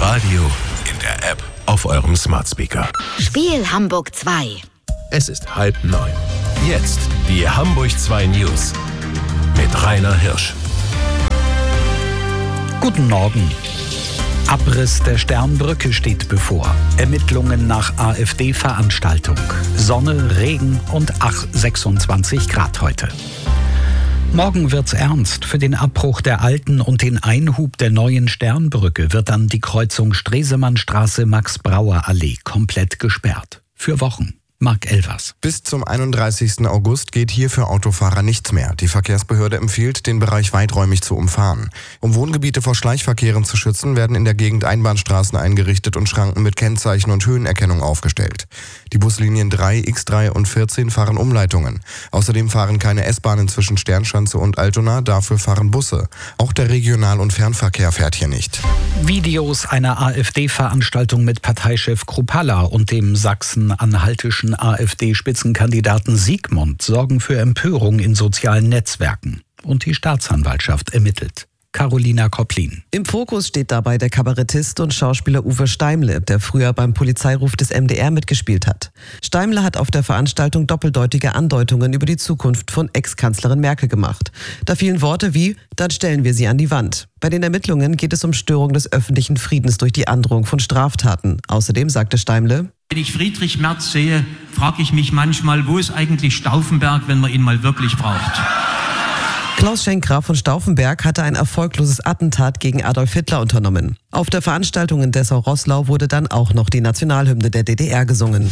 Radio, in der App, auf eurem Smart Speaker. Spiel Hamburg 2. Es ist 8:30. Jetzt die Hamburg 2 News mit Rainer Hirsch. Guten Morgen. Abriss der Sternbrücke steht bevor. Ermittlungen nach AfD-Veranstaltung. Sonne, Regen und 26 Grad heute. Morgen wird's ernst. Für den Abbruch der alten und den Einhub der neuen Sternbrücke wird dann die Kreuzung Stresemannstraße-Max-Brauer-Allee komplett gesperrt. Für Wochen. Marc Elvers. Bis zum 31. August geht hier für Autofahrer nichts mehr. Die Verkehrsbehörde empfiehlt, den Bereich weiträumig zu umfahren. Um Wohngebiete vor Schleichverkehren zu schützen, werden in der Gegend Einbahnstraßen eingerichtet und Schranken mit Kennzeichen und Höhenerkennung aufgestellt. Die Buslinien 3, X3 und 14 fahren Umleitungen. Außerdem fahren keine S-Bahnen zwischen Sternschanze und Altona, dafür fahren Busse. Auch der Regional- und Fernverkehr fährt hier nicht. Videos einer AfD-Veranstaltung mit Parteichef Kruppalla und dem sachsen-anhaltischen AfD-Spitzenkandidaten Siegmund sorgen für Empörung in sozialen Netzwerken. Und die Staatsanwaltschaft ermittelt. Carolina Kopplin. Im Fokus steht dabei der Kabarettist und Schauspieler Uwe Steimle, der früher beim Polizeiruf des MDR mitgespielt hat. Steimle hat auf der Veranstaltung doppeldeutige Andeutungen über die Zukunft von Ex-Kanzlerin Merkel gemacht. Da fielen Worte wie, dann stellen wir sie an die Wand. Bei den Ermittlungen geht es um Störung des öffentlichen Friedens durch die Androhung von Straftaten. Außerdem sagte Steimle: Wenn ich Friedrich Merz sehe, frage ich mich manchmal, wo ist eigentlich Stauffenberg, wenn man ihn mal wirklich braucht? Klaus Schenk Graf von Stauffenberg hatte ein erfolgloses Attentat gegen Adolf Hitler unternommen. Auf der Veranstaltung in Dessau-Roßlau wurde dann auch noch die Nationalhymne der DDR gesungen.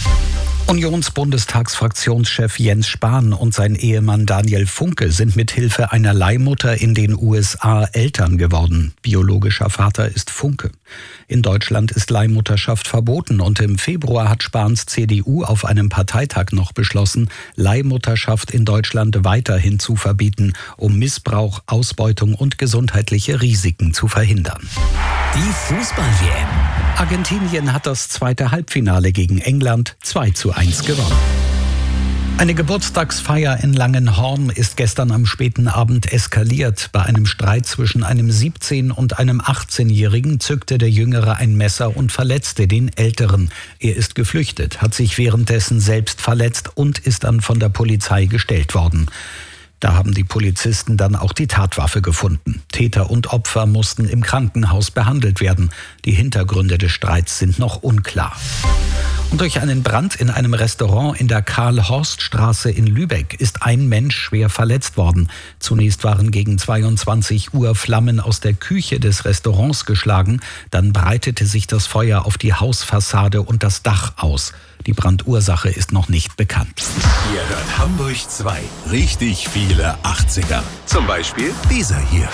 Unionsbundestagsfraktionschef Jens Spahn und sein Ehemann Daniel Funke sind mit Hilfe einer Leihmutter in den USA Eltern geworden. Biologischer Vater ist Funke. In Deutschland ist Leihmutterschaft verboten und im Februar hat Spahns CDU auf einem Parteitag noch beschlossen, Leihmutterschaft in Deutschland weiterhin zu verbieten, um Missbrauch, Ausbeutung und gesundheitliche Risiken zu verhindern. Die Fußball-WM. Argentinien hat das zweite Halbfinale gegen England 2:1 gewonnen. Eine Geburtstagsfeier in Langenhorn ist gestern am späten Abend eskaliert. Bei einem Streit zwischen einem 17- und einem 18-Jährigen zückte der Jüngere ein Messer und verletzte den Älteren. Er ist geflüchtet, hat sich währenddessen selbst verletzt und ist dann von der Polizei gestellt worden. Da haben die Polizisten dann auch die Tatwaffe gefunden. Täter und Opfer mussten im Krankenhaus behandelt werden. Die Hintergründe des Streits sind noch unklar. Und durch einen Brand in einem Restaurant in der Karl-Horst-Straße in Lübeck ist ein Mensch schwer verletzt worden. Zunächst waren gegen 22 Uhr Flammen aus der Küche des Restaurants geschlagen. Dann breitete sich das Feuer auf die Hausfassade und das Dach aus. Die Brandursache ist noch nicht bekannt. Ihr hört Hamburg 2. Richtig viele 80er. Zum Beispiel dieser hier.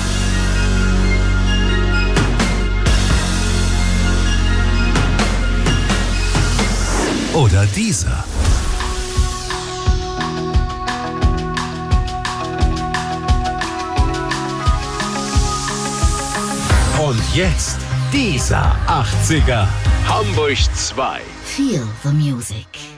Oder dieser. Und jetzt dieser 80er. Hamburg 2. Feel the music.